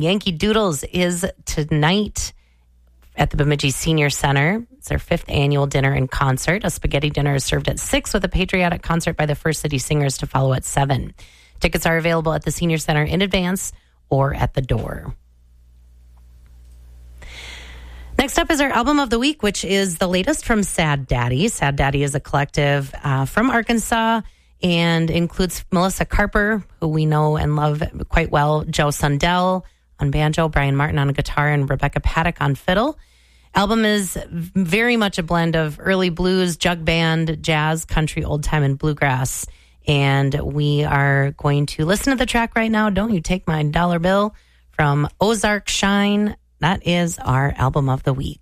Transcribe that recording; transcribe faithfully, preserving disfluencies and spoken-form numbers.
Yankee Doodles is tonight at the Bemidji Senior Center. It's their fifth annual dinner and concert. A spaghetti dinner is served at six with a patriotic concert by the First City Singers to follow at seven. Tickets are available at the Senior Center in advance or at the door. Next up is our album of the week, which is the latest from Sad Daddy. Sad Daddy is a collective uh, from Arkansas and includes Melissa Carper, who we know and love quite well, Joe Sundell on banjo, Brian Martin on guitar, and Rebecca Paddock on fiddle. Album is very much a blend of early blues, jug band, jazz, country, old time, and bluegrass. And we are going to listen to the track right now, Don't You Take My Dollar Bill, from Ozark Shine. That is our album of the week.